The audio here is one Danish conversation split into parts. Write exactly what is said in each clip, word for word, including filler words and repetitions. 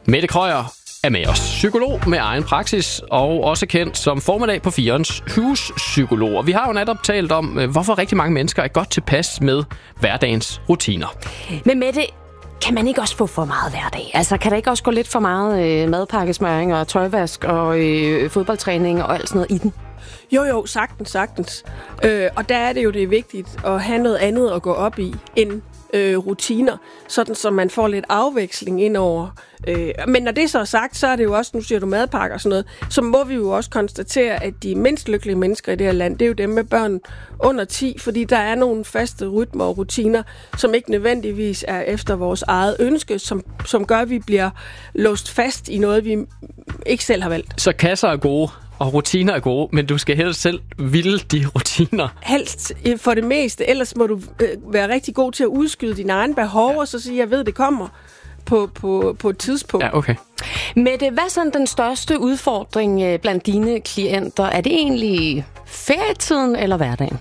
Mette Krøyer er med os. Psykolog med egen praksis, og også kendt som formiddag på firens huspsykolog. Og vi har jo netop talt om, hvorfor rigtig mange mennesker er godt tilpas med hverdagens rutiner. Men Mette, kan man ikke også få for meget hverdag? Altså, kan der ikke også gå lidt for meget øh, madpakkesmøring og tøjvask og øh, fodboldtræning og alt sådan noget i den? Jo, jo, sagtens, sagtens. Øh, og der er det jo det er vigtigt at have noget andet at gå op i end øh, rutiner, sådan så man får lidt afveksling indover. Øh, men når det så er sagt, så er det jo også, nu siger du madpakke og sådan noget, så må vi jo også konstatere, at de mindst lykkelige mennesker i det her land, det er jo dem med børn under ti, fordi der er nogle faste rytmer og rutiner, som ikke nødvendigvis er efter vores eget ønske, som, som gør, at vi bliver låst fast i noget, vi ikke selv har valgt. Så kasser er gode, og rutiner er gode, men du skal helst selv ville de rutiner. Helst for det meste, ellers må du øh, være rigtig god til at udskyde dine egne behov, ja. Og så sige, jeg ved, det kommer på, på, på et tidspunkt. Ja, okay. Mette, hvad er sådan den største udfordring blandt dine klienter? Er det egentlig ferietiden eller hverdagen?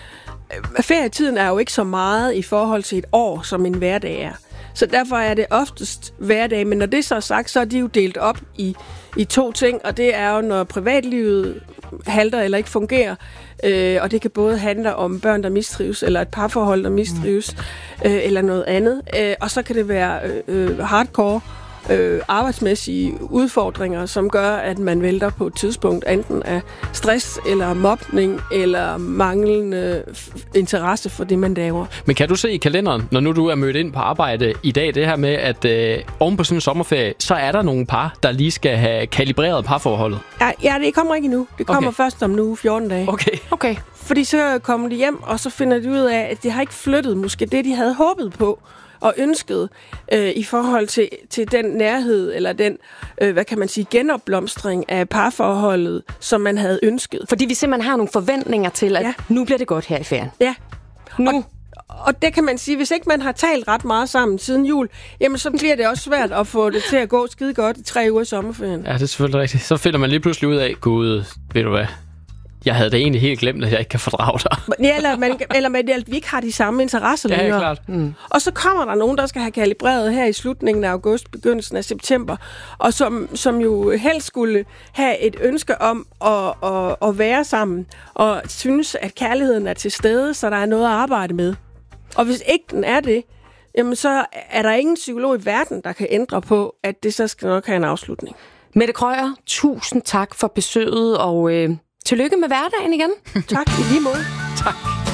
Ferietiden er jo ikke så meget i forhold til et år, som en hverdag er. Så derfor er det oftest hverdag, men når det så er sagt, så er de jo delt op i, i to ting, og det er jo, når privatlivet halter eller ikke fungerer, øh, og det kan både handle om børn, der mistrives, eller et parforhold, der mistrives, øh, eller noget andet, øh, og så kan det være øh, hardcore, øh, arbejdsmæssige udfordringer, som gør, at man vælter på et tidspunkt enten af stress, eller mobning, eller manglende interesse for det, man laver. Men kan du se i kalenderen, når nu du er mødt ind på arbejde i dag, det her med, at øh, oven på sådan en sommerferie, så er der nogle par, der lige skal have kalibreret parforholdet? Ja, ja det kommer ikke endnu. Det kommer okay. først om nu fjorten dage. Okay. Okay. Fordi så kommer de hjem, og så finder de ud af, at de har ikke flyttet måske det, de havde håbet på og ønsket øh, i forhold til, til den nærhed, eller den, øh, hvad kan man sige, genopblomstring af parforholdet, som man havde ønsket. Fordi vi simpelthen har nogle forventninger til, at ja. Nu bliver det godt her i ferien. Ja. Nu. Og, og det kan man sige, hvis ikke man har talt ret meget sammen siden jul, jamen så bliver det også svært at få det til at gå skide godt i tre uger i sommerferien. Ja, det er selvfølgelig rigtigt. Så finder man lige pludselig ud af, gud, ved du hvad, jeg havde det egentlig helt glemt, at jeg ikke kan fordrage dig. Ja, eller, man, eller man, at vi ikke har de samme interesser længere. Ja, klart. Mm. Og så kommer der nogen, der skal have kalibreret her i slutningen af august, begyndelsen af september, og som, som jo helst skulle have et ønske om at, at, at være sammen, og synes, at kærligheden er til stede, så der er noget at arbejde med. Og hvis ikke den er det, jamen så er der ingen psykolog i verden, der kan ændre på, at det så skal nok have en afslutning. Mette Krøyer, tusind tak for besøget, og øh, tillykke med hverdagen igen. Tak, i lige måde. Tak.